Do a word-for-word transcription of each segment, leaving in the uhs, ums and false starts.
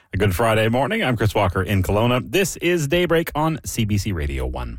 A good Friday morning. I'm Chris Walker in Kelowna. This is Daybreak on C B C Radio one.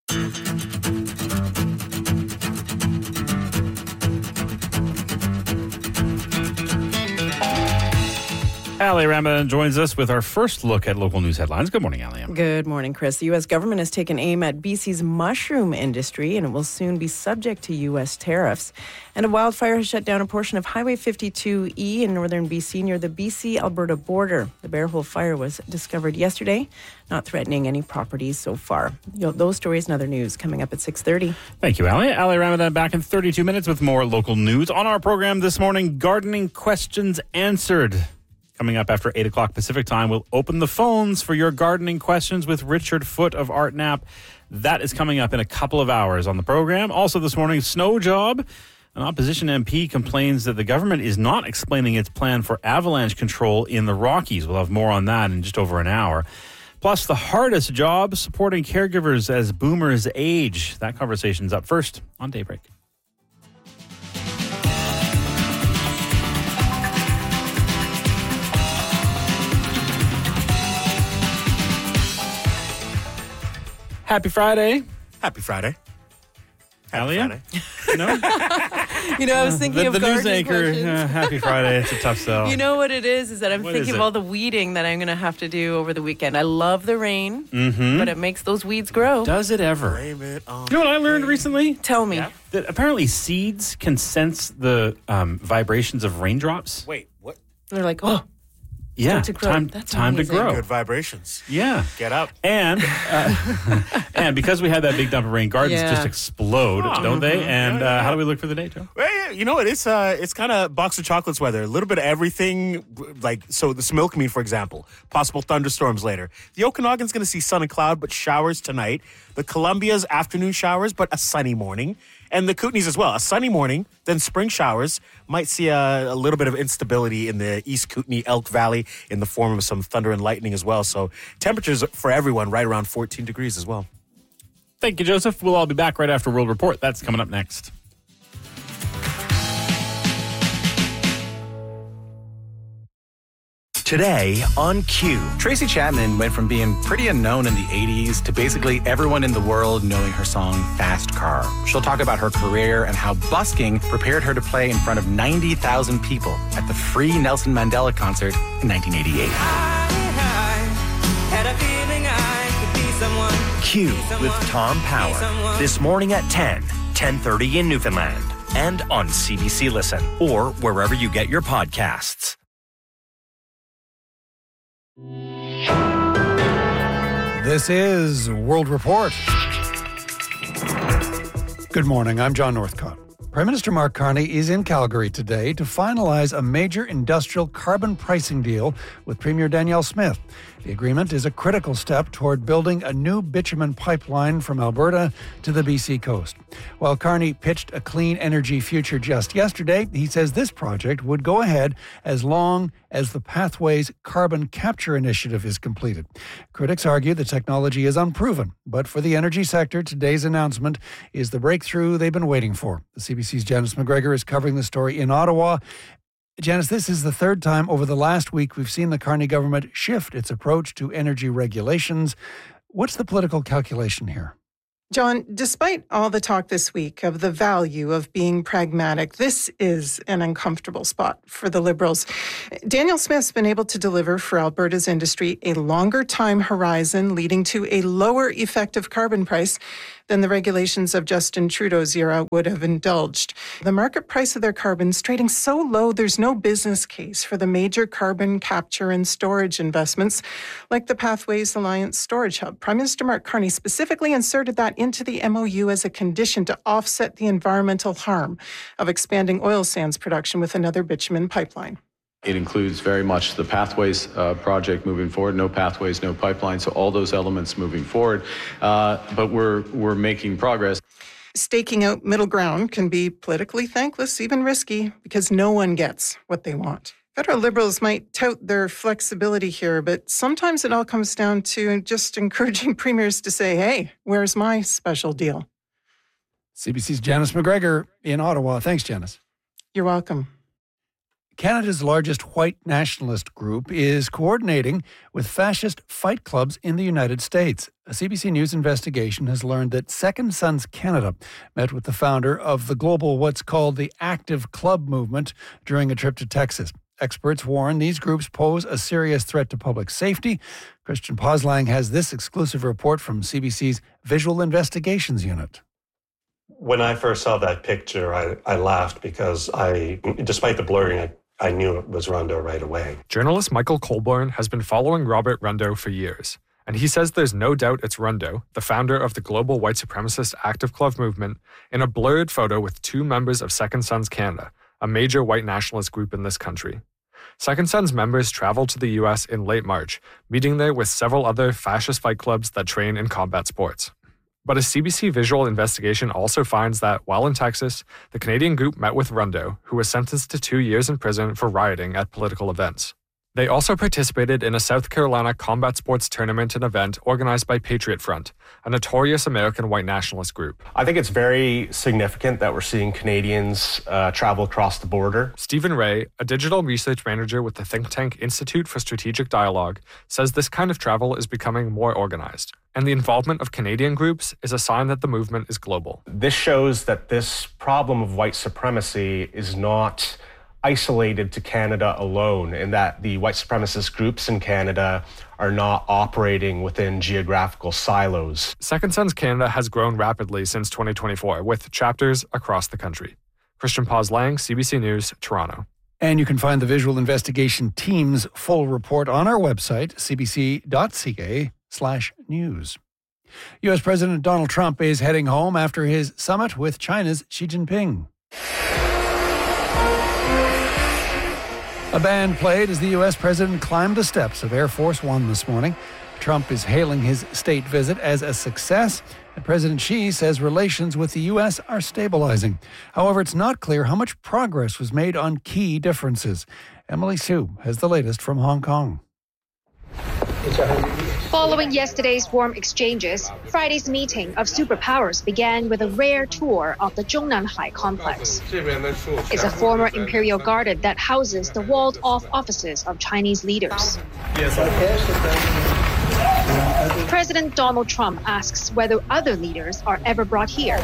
Ali Ramadan joins us with our first look at local news headlines. Good morning, Ali. Good morning, Chris. The U S government has taken aim at B C's mushroom industry, and it will soon be subject to U S tariffs. And a wildfire has shut down a portion of Highway fifty-two E in northern B C near the B C-Alberta border. The Bear Hole fire was discovered yesterday, not threatening any properties so far. You know, those stories and other news coming up at six thirty. Thank you, Ali. Ali Ramadan back in thirty-two minutes with more local news. On our program this morning, gardening questions answered. Coming up after eight o'clock Pacific time, we'll open the phones for your gardening questions with Richard Foote of Art Nap. That is coming up in a couple of hours on the program. Also this morning, snow job. An opposition M P complains that the government is not explaining its plan for avalanche control in the Rockies. We'll have more on that in just over an hour. Plus, the hardest job, supporting caregivers as boomers age. That conversation's up first on Daybreak. Happy Friday. Happy Friday. Happy Alia? Friday. You know? You know, I was thinking the, of the news gardening anchor. questions. Uh, happy Friday. It's a tough sell. You know what it is? Is that I'm What thinking is of it? all the weeding that I'm going to have to do over the weekend. I love the rain, Mm-hmm. but it makes those weeds grow. Does it ever? Blame it on You know what I learned recently? Tell me. Yeah. That apparently seeds can sense the um, vibrations of raindrops. Wait, what? They're like, oh, Yeah, to grow. time, That's time to amazing. grow. Good vibrations. Yeah. Get up. And uh, and because we had that big dump of rain, gardens Yeah. just explode, Oh, don't they? mhm. And Yeah, uh, yeah. how do we look for the day, Joe? Well, yeah, you know what? It's uh, it's kind of box of chocolates weather. A little bit of everything. Like so, the Similkameen, for example, possible thunderstorms later. The Okanagan's going to see sun and cloud, but showers tonight. The Columbia's afternoon showers, but a sunny morning. And the Kootenays as well. A sunny morning, then spring showers. Might see a, a little bit of instability in the East Kootenay Elk Valley in the form of some thunder and lightning as well. So temperatures for everyone right around fourteen degrees as well. Thank you, Joseph. We'll all be back right after World Report. That's coming up next. Today on Q. Tracy Chapman went from being pretty unknown in the eighties to basically everyone in the world knowing her song Fast Car. She'll talk about her career and how busking prepared her to play in front of ninety thousand people at the free Nelson Mandela concert in nineteen eighty-eight. Q with Tom Power. This morning at ten, ten thirty in Newfoundland. And on C B C Listen or wherever you get your podcasts. This is World Report. Good morning, I'm John Northcott. Prime Minister Mark Carney is in Calgary today to finalize a major industrial carbon pricing deal with Premier Danielle Smith. The agreement is a critical step toward building a new bitumen pipeline from Alberta to the B C coast. While Carney pitched a clean energy future just yesterday, he says this project would go ahead as long as the Pathways carbon capture initiative is completed. Critics argue the technology is unproven, but for the energy sector, today's announcement is the breakthrough they've been waiting for. The C B C's Janice McGregor is covering the story in Ottawa. Janice, this is the third time over the last week we've seen the Carney government shift its approach to energy regulations. What's the political calculation here? John, despite all the talk this week of the value of being pragmatic, this is an uncomfortable spot for the Liberals. Danielle Smith's been able to deliver for Alberta's industry a longer time horizon, leading to a lower effective carbon price than the regulations of Justin Trudeau's era would have indulged. The market price of their carbon is trading so low, there's no business case for the major carbon capture and storage investments like the Pathways Alliance Storage Hub. Prime Minister Mark Carney specifically inserted that into the M O U as a condition to offset the environmental harm of expanding oil sands production with another bitumen pipeline. It includes very much the Pathways uh, project moving forward. No pathways, no pipeline. So all those elements moving forward. Uh, but we're we're making progress. Staking out middle ground can be politically thankless, even risky, because no one gets what they want. Federal Liberals might tout their flexibility here, but sometimes it all comes down to just encouraging premiers to say, hey, where's my special deal? C B C's Janice McGregor in Ottawa. Thanks, Janice. You're welcome. Canada's largest white nationalist group is coordinating with fascist fight clubs in the United States. A C B C News investigation has learned that Second Sons Canada met with the founder of the global what's called the Active Club movement during a trip to Texas. Experts warn these groups pose a serious threat to public safety. Christian Poslang has this exclusive report from C B C's Visual Investigations Unit. When I first saw that picture, I, I laughed because I, despite the blurring, I, I knew it was Rondeau right away. Journalist Michael Colborn has been following Robert Rondeau for years, and he says there's no doubt it's Rondeau, the founder of the global white supremacist Active Club movement, in a blurred photo with two members of Second Sons Canada, a major white nationalist group in this country. Second Sons members traveled to the U S in late March, meeting there with several other fascist fight clubs that train in combat sports. But a C B C visual investigation also finds that, while in Texas, the Canadian group met with Rondeau, who was sentenced to two years in prison for rioting at political events. They also participated in a South Carolina combat sports tournament and event organized by Patriot Front, a notorious American white nationalist group. I think it's very significant that we're seeing Canadians uh, travel across the border. Stephen Ray, a digital research manager with the think tank Institute for Strategic Dialogue, says this kind of travel is becoming more organized, and the involvement of Canadian groups is a sign that the movement is global. This shows that this problem of white supremacy is not isolated to Canada alone, and that the white supremacist groups in Canada are not operating within geographical silos. Second Sons Canada has grown rapidly since twenty twenty-four, with chapters across the country. Christian Poslang, C B C News, Toronto. And you can find the Visual Investigation team's full report on our website, cbc.ca slash news. U S President Donald Trump is heading home after his summit with China's Xi Jinping. A band played as the U S president climbed the steps of Air Force One this morning. Trump is hailing his state visit as a success, and President Xi says relations with the U S are stabilizing. However, it's not clear how much progress was made on key differences. Emily Sue has the latest from Hong Kong. Following yesterday's warm exchanges, Friday's meeting of superpowers began with a rare tour of the Zhongnanhai complex. It's a former imperial garden that houses the walled-off offices of Chinese leaders. President Donald Trump asks whether other leaders are ever brought here.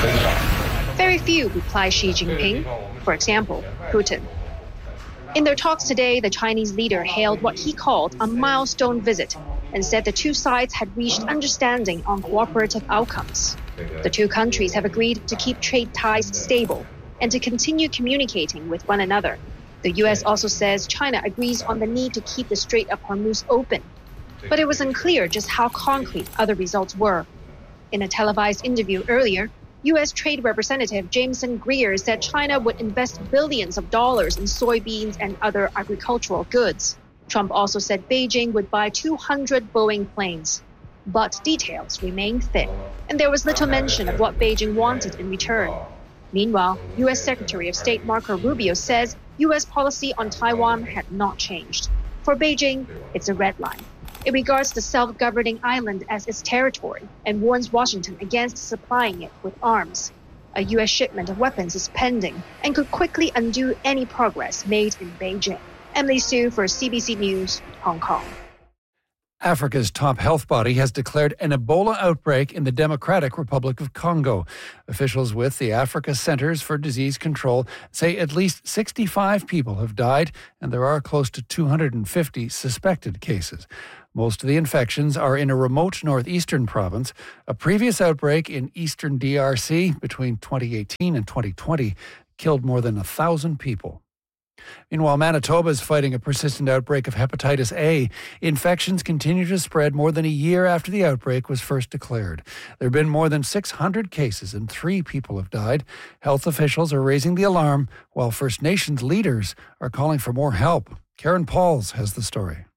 Very few, replies Xi Jinping. For example, Putin. In their talks today, the Chinese leader hailed what he called a milestone visit and said the two sides had reached understanding on cooperative outcomes. The two countries have agreed to keep trade ties stable and to continue communicating with one another. The U S also says China agrees on the need to keep the Strait of Hormuz open. But it was unclear just how concrete other results were. In a televised interview earlier, U S Trade Representative Jameson Greer said China would invest billions of dollars in soybeans and other agricultural goods. Trump also said Beijing would buy two hundred Boeing planes. But details remained thin, and there was little mention of what Beijing wanted in return. Meanwhile, U S Secretary of State Marco Rubio says U S policy on Taiwan had not changed. For Beijing, it's a red line. It regards the self-governing island as its territory and warns Washington against supplying it with arms. A U S shipment of weapons is pending and could quickly undo any progress made in Beijing. Emily Sue for C B C News, Hong Kong. Africa's top health body has declared an Ebola outbreak in the Democratic Republic of Congo. Officials with the Africa Centers for Disease Control say at least sixty-five people have died, and there are close to two hundred fifty suspected cases. Most of the infections are in a remote northeastern province. A previous outbreak in eastern D R C between twenty eighteen and twenty twenty killed more than a thousand people. Meanwhile, Manitoba is fighting a persistent outbreak of hepatitis A. Infections continue to spread more than a year after the outbreak was first declared. There have been more than six hundred cases and three people have died. Health officials are raising the alarm, while First Nations leaders are calling for more help. Karen Pauls has the story.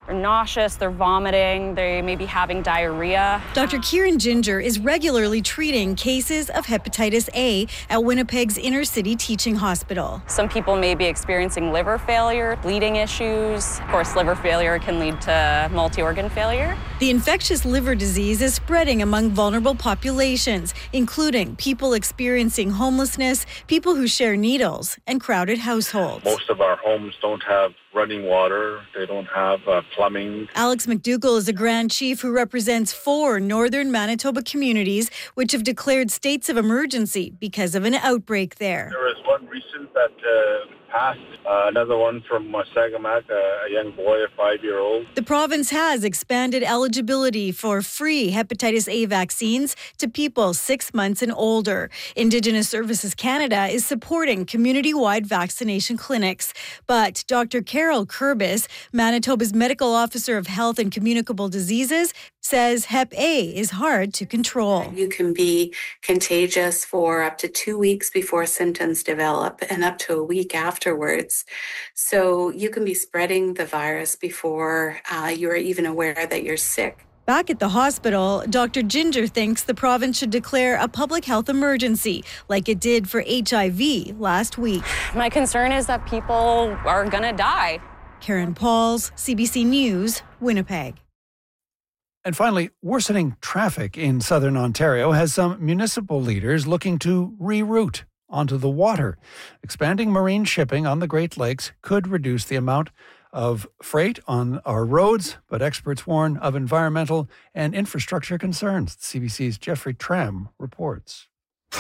They're nauseous, they're vomiting, they may be having diarrhea. Doctor Kieran Ginger is regularly treating cases of hepatitis A at Winnipeg's inner city teaching hospital. Some people may be experiencing liver failure, bleeding issues. Of course, liver failure can lead to multi-organ failure. The infectious liver disease is spreading among vulnerable populations, including people experiencing homelessness, people who share needles, and crowded households. Most of our homes don't have running water. They don't have uh, plumbing. Alex McDougall is a Grand Chief who represents four northern Manitoba communities which have declared states of emergency because of an outbreak there. There was one recent that uh, passed, uh, another one from uh, Sagamak, uh, a young boy, a five-year-old. The province has expanded eligibility for free hepatitis A vaccines to people six months and older. Indigenous Services Canada is supporting community-wide vaccination clinics. But Doctor Carol Kurbis, Manitoba's Medical Officer of Health and Communicable Diseases, says Hep A is hard to control. You can be contagious for up to two weeks before symptoms develop and up to a week afterwards. So you can be spreading the virus before uh, you're even aware that you're sick. Back at the hospital, Doctor Ginger thinks the province should declare a public health emergency like it did for H I V last week. My concern is that people are going to die. Karen Pauls, C B C News, Winnipeg. And finally, worsening traffic in southern Ontario has some municipal leaders looking to reroute onto the water. Expanding marine shipping on the Great Lakes could reduce the amount of freight on our roads, but experts warn of environmental and infrastructure concerns. C B C's Jeffrey Tram reports.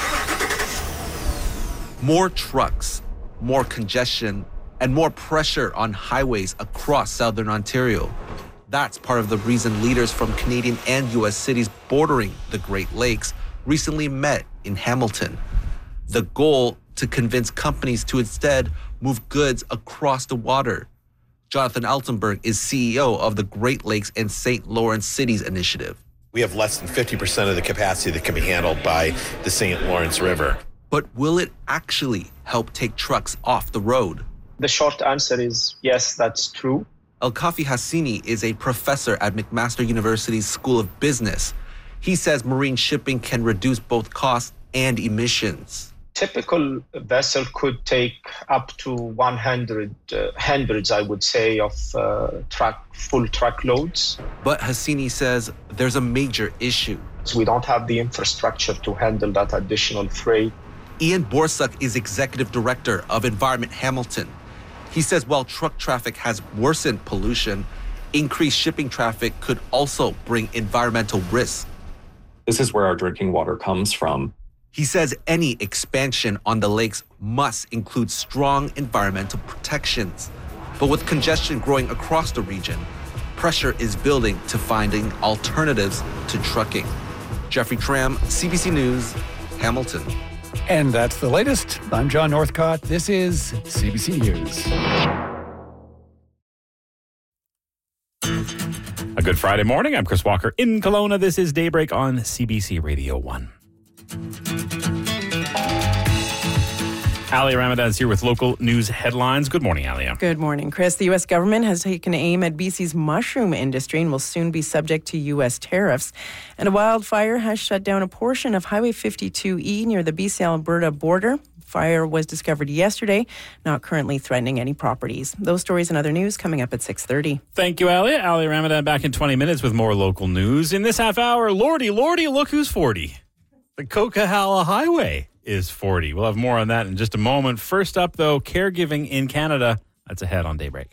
More trucks, more congestion, and more pressure on highways across southern Ontario. That's part of the reason leaders from Canadian and U S cities bordering the Great Lakes recently met in Hamilton. The goal to convince companies to instead move goods across the water. Jonathan Altenberg is C E O of the Great Lakes and Saint Lawrence Cities Initiative. We have less than fifty percent of the capacity that can be handled by the Saint Lawrence River. But will it actually help take trucks off the road? The short answer is yes, that's true. Elkafi Hassini is a professor at McMaster University's School of Business. He says marine shipping can reduce both costs and emissions. Typical vessel could take up to one hundred, uh, hundreds, I would say, of uh, truck, full truckloads. But Hassini says there's a major issue. So we don't have the infrastructure to handle that additional freight. Ian Borsuk is executive director of Environment Hamilton. He says while truck traffic has worsened pollution, increased shipping traffic could also bring environmental risks. This is where our drinking water comes from. He says any expansion on the lakes must include strong environmental protections. But with congestion growing across the region, pressure is building to finding alternatives to trucking. Jeffrey Tram, C B C News, Hamilton. And that's the latest. I'm John Northcott. This is C B C News. A good Friday morning. I'm Chris Walker in Kelowna. This is Daybreak on C B C Radio one. Alia Ramadan's here with local news headlines. Good morning, Alia. Good morning, Chris. The U S government has taken aim at B C's mushroom industry and will soon be subject to U S tariffs. And a wildfire has shut down a portion of Highway fifty-two E near the B C-Alberta border. Fire was discovered yesterday, not currently threatening any properties. Those stories and other news coming up at six thirty. Thank you, Alia. Alia Ramadan back in twenty minutes with more local news. In this half hour, Lordy, Lordy, look who's forty. The Coquihalla Highway is forty. We'll have more on that in just a moment. First up, though, caregiving in Canada. That's ahead on Daybreak.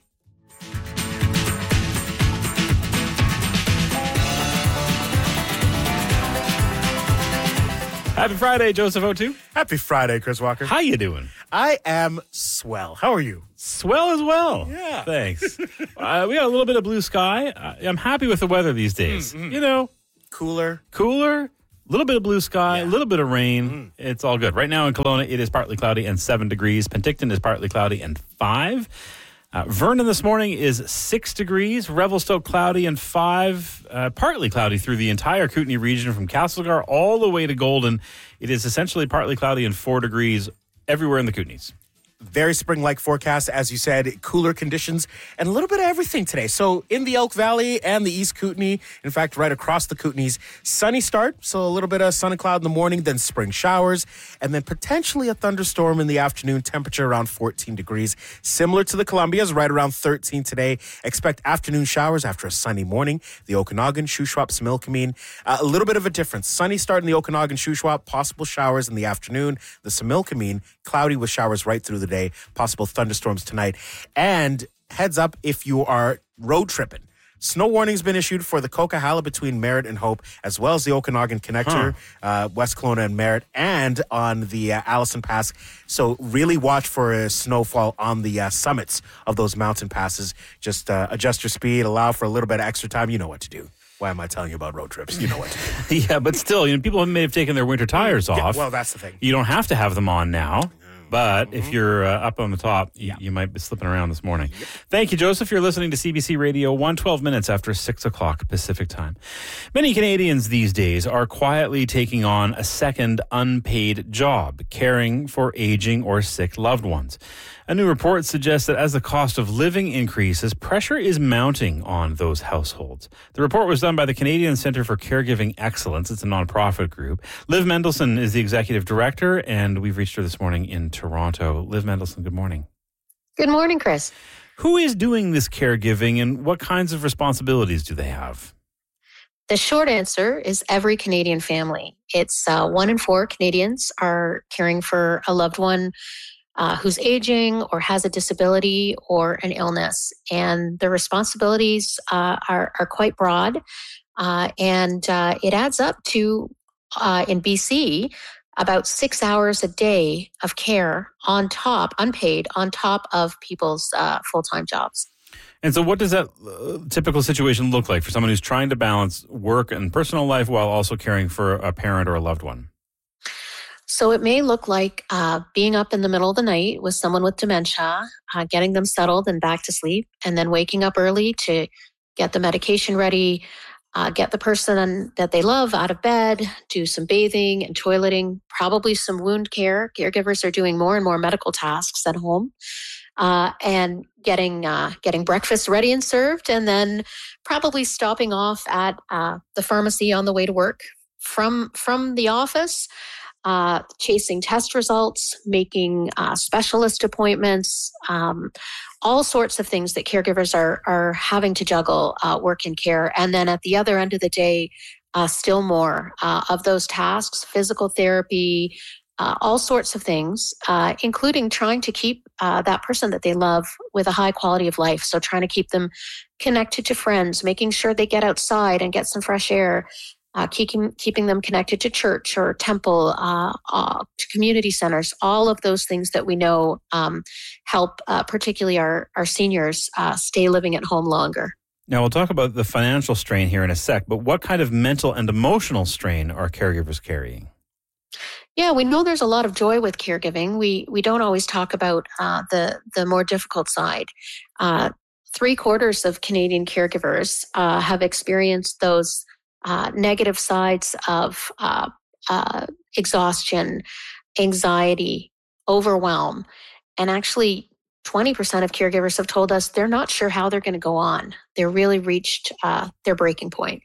Happy Friday, Joseph O two. Happy Friday, Chris Walker. How you doing? I am swell. How are you? Swell as well. Yeah. Thanks. uh, we got a little bit of blue sky. Uh, I'm happy with the weather these days. Mm-hmm. You know, cooler. Cooler. A little bit of blue sky, a yeah. little bit of rain. Mm. It's all good. Right now in Kelowna, it is partly cloudy and seven degrees. Penticton is partly cloudy and five. Uh, Vernon this morning is six degrees. Revelstoke cloudy and five. Uh, partly cloudy through the entire Kootenay region from Castlegar all the way to Golden. It is essentially partly cloudy and four degrees everywhere in the Kootenays. very spring-like forecast, as you said, cooler conditions, and a little bit of everything today. So in the Elk Valley and the East Kootenay, in fact, right across the Kootenays, sunny start, so a little bit of sun and cloud in the morning, then spring showers, and then potentially a thunderstorm in the afternoon, temperature around fourteen degrees. Similar to the Columbias, right around thirteen today. Expect afternoon showers after a sunny morning. The Okanagan, Shuswap, Similkameen, uh, a little bit of a difference. Sunny start in the Okanagan, Shuswap, possible showers in the afternoon. The Similkameen, cloudy with showers right through the day, possible thunderstorms tonight. And heads up if you are road tripping. Snow warning's been issued for the Coquihalla between Merritt and Hope, as well as the Okanagan Connector, huh. uh, West Kelowna and Merritt, and on the uh, Allison Pass. So really watch for a snowfall on the uh, summits of those mountain passes. Just uh, adjust your speed, allow for a little bit of extra time. You know what to do. Why am I telling you about road trips? You know what to do. Yeah, but still, you know, people may have taken their winter tires off. Yeah, well, that's the thing. You don't have to have them on now. But mm-hmm. if you're uh, up on the top, you, yeah. you might be slipping around this morning. Yep. Thank you, Joseph. You're listening to C B C Radio, one twelve minutes after six o'clock Pacific time. Many Canadians these days are quietly taking on a second unpaid job, caring for aging or sick loved ones. A new report suggests that as the cost of living increases, pressure is mounting on those households. The report was done by the Canadian Centre for Caregiving Excellence. It's a nonprofit group. Liv Mendelson is the executive director, and we've reached her this morning in Toronto. Liv Mendelson, good morning. Good morning, Chris. Who is doing this caregiving, and what kinds of responsibilities do they have? The short answer is every Canadian family. It's uh, one in four Canadians are caring for a loved one Uh, who's aging or has a disability or an illness. And the responsibilities uh, are, are quite broad. Uh, and uh, it adds up to, uh, in B C, about six hours a day of care on top, unpaid, on top of people's uh, full-time jobs. And so what does that uh, typical situation look like for someone who's trying to balance work and personal life while also caring for a parent or a loved one? So it may look like uh, being up in the middle of the night with someone with dementia, uh, getting them settled and back to sleep, and then waking up early to get the medication ready, uh, get the person that they love out of bed, do some bathing and toileting, probably some wound care. Caregivers are doing more and more medical tasks at home, uh, and getting uh, getting breakfast ready and served, and then probably stopping off at uh, the pharmacy on the way to work. From, from the office, Uh, chasing test results, making uh, specialist appointments, um, all sorts of things that caregivers are are having to juggle, uh, work and care. And then at the other end of the day, uh, still more uh, of those tasks, physical therapy, uh, all sorts of things, uh, including trying to keep uh, that person that they love with a high quality of life. So trying to keep them connected to friends, making sure they get outside and get some fresh air, Uh, keeping keeping them connected to church or temple, uh, uh, to community centers, all of those things that we know um, help uh, particularly our, our seniors uh, stay living at home longer. Now, we'll talk about the financial strain here in a sec, but what kind of mental and emotional strain are caregivers carrying? Yeah, we know there's a lot of joy with caregiving. We we don't always talk about uh, the, the more difficult side. Uh, three quarters of Canadian caregivers uh, have experienced those Uh, negative sides of uh, uh, exhaustion, anxiety, overwhelm. And actually, twenty percent of caregivers have told us they're not sure how they're going to go on. They're really reached uh, their breaking point.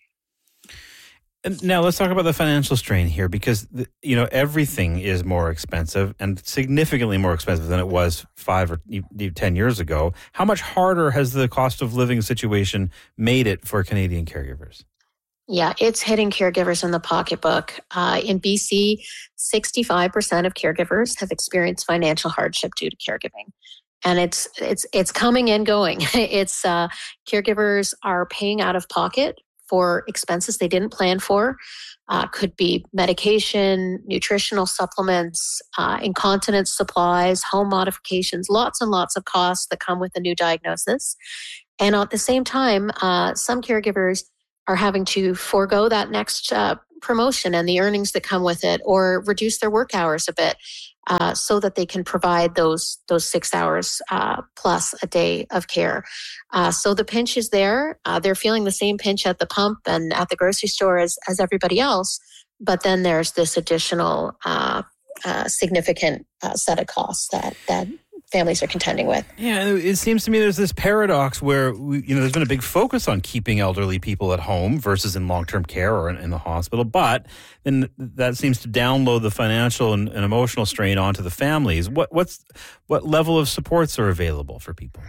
And now let's talk about the financial strain here, because, you know, everything is more expensive and significantly more expensive than it was five or ten years ago. How much harder has the cost of living situation made it for Canadian caregivers? Yeah, it's hitting caregivers in the pocketbook. Uh, in B C, sixty-five percent of caregivers have experienced financial hardship due to caregiving. And it's it's it's coming and going. It's uh, caregivers are paying out of pocket for expenses they didn't plan for. Uh, could be medication, nutritional supplements, uh, incontinence supplies, home modifications, lots and lots of costs that come with a new diagnosis. And at the same time, uh, some caregivers are having to forego that next uh, promotion and the earnings that come with it, or reduce their work hours a bit uh, so that they can provide those those six hours uh, plus a day of care. Uh, so the pinch is there. Uh, they're feeling the same pinch at the pump and at the grocery store as, as everybody else. But then there's this additional uh, uh, significant uh, set of costs that, that families are contending with. Yeah, it seems to me there's this paradox where we, you know there's been a big focus on keeping elderly people at home versus in long-term care or in, in the hospital, but then that seems to download the financial and, and emotional strain onto the families. What what's what level of supports are available for people?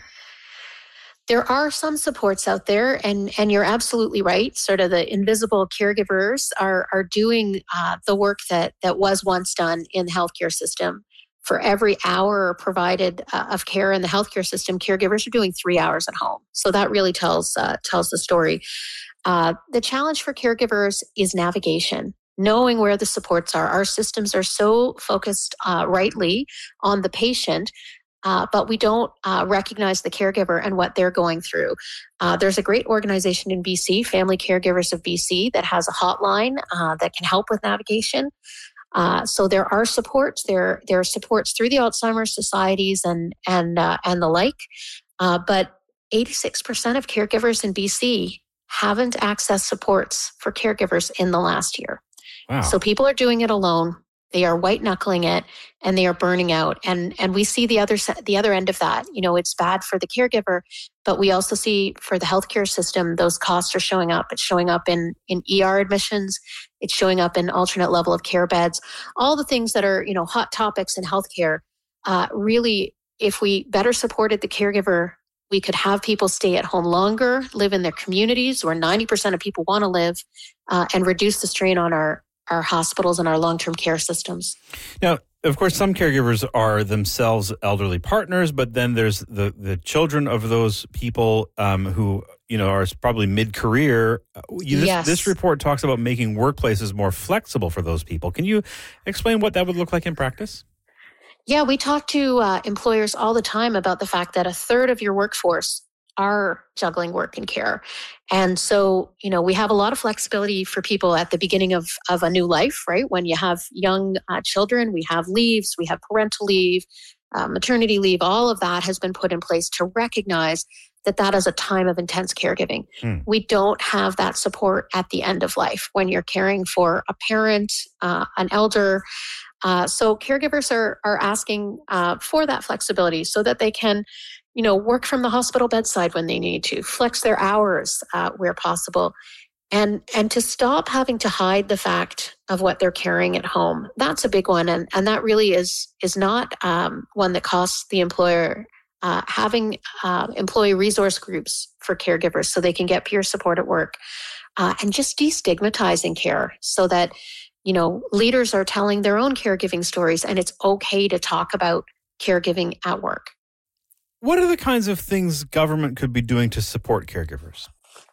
There are some supports out there, and and you're absolutely right. Sort of the invisible caregivers are are doing uh, the work that that was once done in the healthcare system. For every hour provided uh, of care in the healthcare system, caregivers are doing three hours at home. So that really tells uh, tells the story. Uh, the challenge for caregivers is navigation, knowing where the supports are. Our systems are so focused uh, rightly on the patient, uh, but we don't uh, recognize the caregiver and what they're going through. Uh, there's a great organization in B C, Family Caregivers of B C, that has a hotline uh, that can help with navigation. Uh, so there are supports. There there are supports through the Alzheimer's societies and and uh, and the like. Uh, but eighty-six percent of caregivers in B C haven't accessed supports for caregivers in the last year. Wow. So people are doing it alone. They are white knuckling it, and they are burning out. And and we see the other the other end of that. You know, it's bad for the caregiver, but we also see for the healthcare system, those costs are showing up. It's showing up in in E R admissions. It's showing up in alternate level of care beds. All the things that are, you know, hot topics in healthcare. Uh, really, if we better supported the caregiver, we could have people stay at home longer, live in their communities where ninety percent of people want to live, uh, and reduce the strain on our our hospitals and our long-term care systems. Now, of course, some caregivers are themselves elderly partners, but then there's the, the children of those people um, who, you know, are probably mid-career. You, this, Yes. this report talks about making workplaces more flexible for those people. Can you explain what that would look like in practice? Yeah, we talk to uh, employers all the time about the fact that a third of your workforce are juggling work and care. And so, you know, we have a lot of flexibility for people at the beginning of, of a new life, right? When you have young uh, children, we have leaves, we have parental leave, uh, maternity leave, all of that has been put in place to recognize that that is a time of intense caregiving. Hmm. We don't have that support at the end of life when you're caring for a parent, uh, an elder. Uh, so caregivers are are asking uh, for that flexibility so that they can, you know, work from the hospital bedside when they need to, flex their hours uh, where possible, and and to stop having to hide the fact of what they're carrying at home. That's a big one, and and that really is is not um, one that costs the employer. Uh, having uh, employee resource groups for caregivers so they can get peer support at work, uh, and just destigmatizing care so that, you know, leaders are telling their own caregiving stories, and it's okay to talk about caregiving at work. What are the kinds of things government could be doing to support caregivers?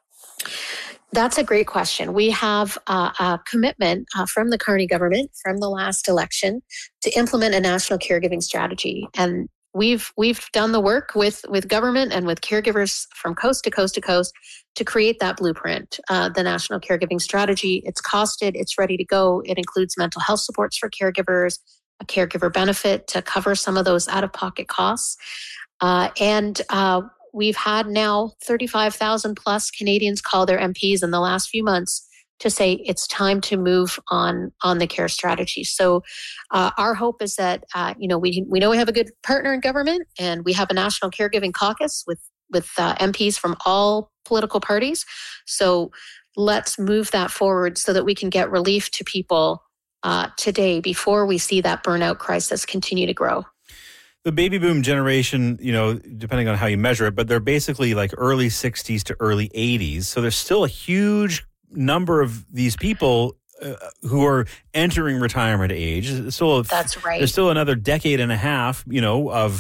That's a great question. We have uh, a commitment uh, from the Carney government from the last election to implement a national caregiving strategy. And we've we've done the work with, with government and with caregivers from coast to coast to coast to create that blueprint, uh, the national caregiving strategy. It's costed, it's ready to go. It includes mental health supports for caregivers, a caregiver benefit to cover some of those out-of-pocket costs. Uh, and uh, we've had now thirty-five thousand plus Canadians call their M Ps in the last few months to say it's time to move on on the care strategy. So uh, our hope is that, uh, you know, we we know we have a good partner in government, and we have a national caregiving caucus with, with uh, M Ps from all political parties. So let's move that forward so that we can get relief to people uh, today before we see that burnout crisis continue to grow. The baby boom generation, you know, depending on how you measure it, but they're basically like early sixties to early eighties. So there's still a huge number of these people uh, who are entering retirement age. There's still a, That's right. There's still another decade and a half, you know, of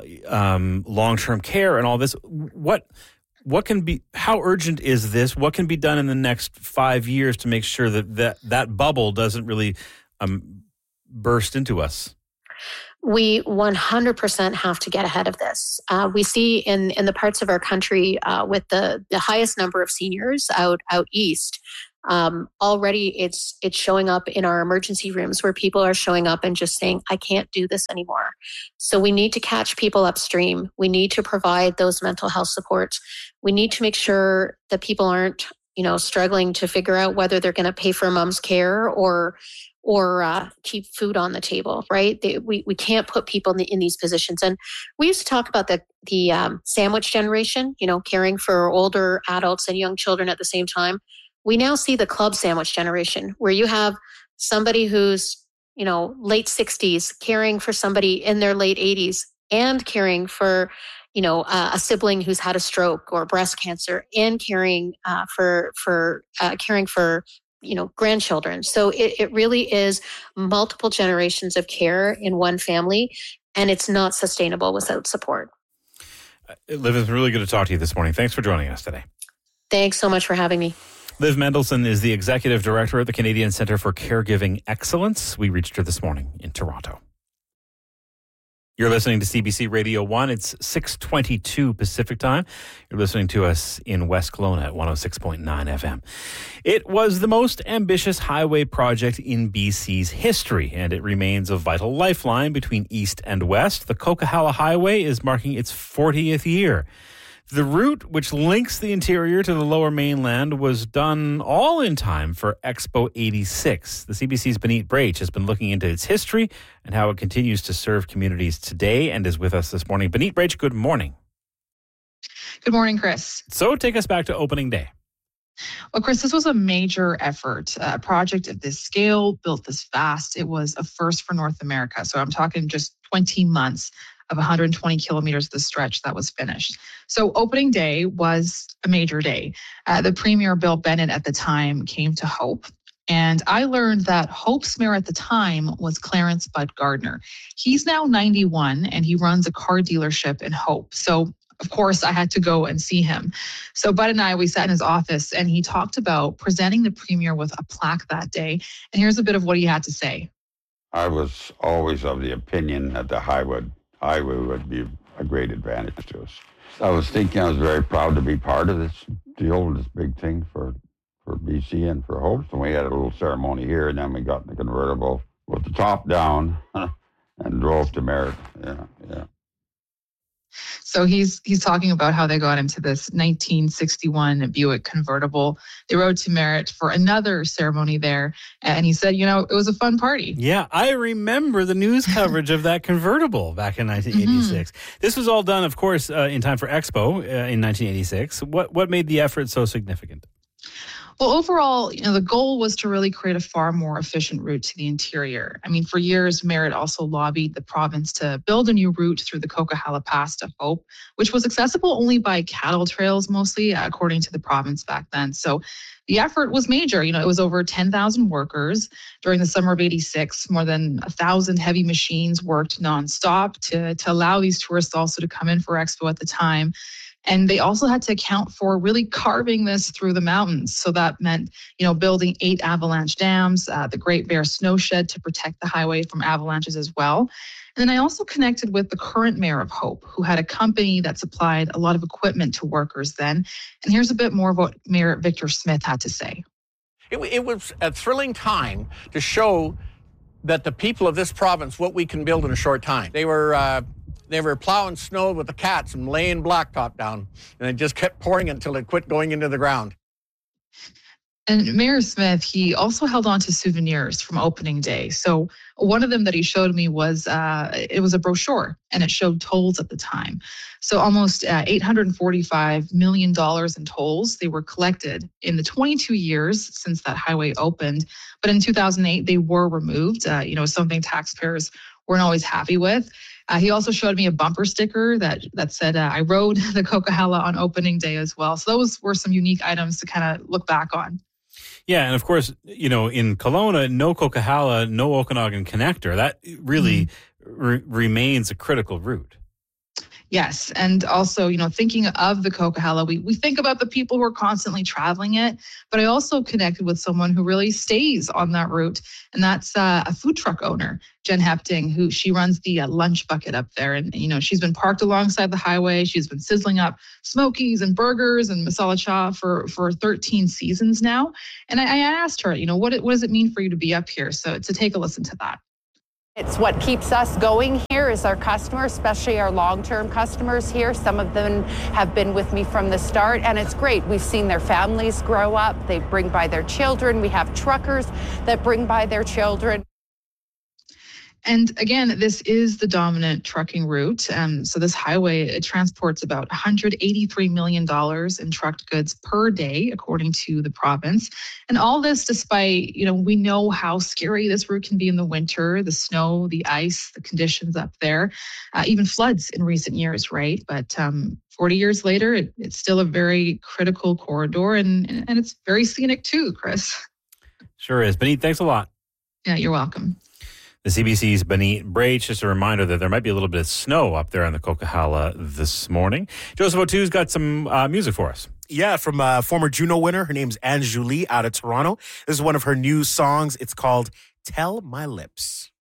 um, long-term care and all this. What what can be? How urgent is this? What can be done in the next five years to make sure that that, that bubble doesn't really um, burst into us? We one hundred percent have to get ahead of this. Uh, we see in, in the parts of our country uh, with the, the highest number of seniors out out east, um, already it's it's showing up in our emergency rooms where people are showing up and just saying, I can't do this anymore. So we need to catch people upstream. We need to provide those mental health supports. We need to make sure that people aren't, you know, struggling to figure out whether they're going to pay for mom's care or or uh, keep food on the table, right? They, we, we can't put people in, the, in these positions. And we used to talk about the, the um, sandwich generation, you know, caring for older adults and young children at the same time. We now see the club sandwich generation, where you have somebody who's, you know, late sixties caring for somebody in their late eighties and caring for, you know, uh, a sibling who's had a stroke or breast cancer, and caring uh, for, for uh, caring for you know, grandchildren. So it, it really is multiple generations of care in one family, and it's not sustainable without support. Uh, Liv, it's really good to talk to you this morning. Thanks for joining us today. Thanks so much for having me. Liv Mendelson is the Executive Director at the Canadian Centre for Caregiving Excellence. We reached her this morning in Toronto. You're listening to C B C Radio one. It's six twenty-two Pacific Time. You're listening to us in West Kelowna at one oh six point nine F M. It was the most ambitious highway project in B C's history, and it remains a vital lifeline between East and West. The Coquihalla Highway is marking its fortieth year. The route, which links the interior to the Lower Mainland, was done all in time for Expo eighty-six. The C B C's Benit Brach has been looking into its history and how it continues to serve communities today, and is with us this morning. Benit Brach, good morning. Good morning, Chris. So take us back to opening day. Well, Chris, this was a major effort. A project of this scale, built this fast. It was a first for North America. So I'm talking just twenty months of one hundred twenty kilometers of the stretch that was finished. So opening day was a major day. Uh, the Premier, Bill Bennett, at the time came to Hope. And I learned that Hope's mayor at the time was Clarence Bud Gardner. He's now ninety-one, and he runs a car dealership in Hope. So of course, I had to go and see him. So Bud and I, we sat in his office, and he talked about presenting the Premier with a plaque that day. And here's a bit of what he had to say. I was always of the opinion that the highway highway would be a great advantage to us. I was thinking I was very proud to be part of this deal, this big thing for, for B C and for Hope. So we had a little ceremony here, and then we got in the convertible with the top down and drove to Merritt. Yeah, yeah. So he's he's talking about how they got into this nineteen sixty-one Buick convertible. They rode to Merritt for another ceremony there, and he said, you know, it was a fun party. Yeah, I remember the news coverage of that convertible back in nineteen eighty-six. Mm-hmm. This was all done, of course, uh, in time for Expo uh, in nineteen eighty-six. What what made the effort so significant? Well, overall, you know, the goal was to really create a far more efficient route to the interior. I mean, for years, Merritt also lobbied the province to build a new route through the Coquihalla Pass to Hope, which was accessible only by cattle trails mostly, according to the province back then. So the effort was major. You know, it was over ten thousand workers during the summer of eighty-six. More than one thousand heavy machines worked nonstop to, to allow these tourists also to come in for Expo at the time. And they also had to account for really carving this through the mountains. So that meant, you know, building eight avalanche dams, uh, the Great Bear snow shed to protect the highway from avalanches as well. And then I also connected with the current mayor of Hope, who had a company that supplied a lot of equipment to workers then. And here's a bit more of what Mayor Victor Smith had to say. It, it was a thrilling time to show that the people of this province, what we can build in a short time. They were... Uh, They were plowing snow with the cats and laying blacktop down, and it just kept pouring until it quit going into the ground. And Mayor Smith, he also held on to souvenirs from opening day. So one of them that he showed me was, uh, it was a brochure, and it showed tolls at the time. So almost uh, eight hundred forty-five million dollars in tolls. They were collected in the twenty-two years since that highway opened. But in two thousand eight, they were removed, uh, you know, something taxpayers weren't always happy with. Uh, he also showed me a bumper sticker that that said, uh, I rode the Coquihalla on opening day as well. So those were some unique items to kind of look back on. Yeah, and of course, you know, in Kelowna, no Coquihalla, no Okanagan connector. That really mm-hmm. re- remains a critical route. Yes. And also, you know, thinking of the Coquihalla, we, we think about the people who are constantly traveling it, but I also connected with someone who really stays on that route. And that's uh, a food truck owner, Jen Hepting, who she runs the uh, lunch bucket up there. And, you know, she's been parked alongside the highway. She's been sizzling up smokies and burgers and masala cha for, for thirteen seasons now. And I, I asked her, you know, what, what does it mean for you to be up here? So to take a listen to that. It's what keeps us going here is our customers, especially our long-term customers here. Some of them have been with me from the start, and it's great. We've seen their families grow up. They bring by their children. We have truckers that bring by their children. And again, this is the dominant trucking route. Um, so this highway, it transports about one hundred eighty-three million dollars in trucked goods per day, according to the province. And all this despite, you know, we know how scary this route can be in the winter, the snow, the ice, the conditions up there, uh, even floods in recent years, right? But um, forty years later, it, it's still a very critical corridor, and, and it's very scenic too, Chris. Sure is. Benit, thanks a lot. Yeah, you're welcome. The C B C's Benit Brach, just a reminder that there might be a little bit of snow up there on the Coquihalla this morning. Joseph O'Too's got some uh, music for us. Yeah, from a former Juno winner. Her name's Anne Julie out of Toronto. This is one of her new songs. It's called Tell My Lips.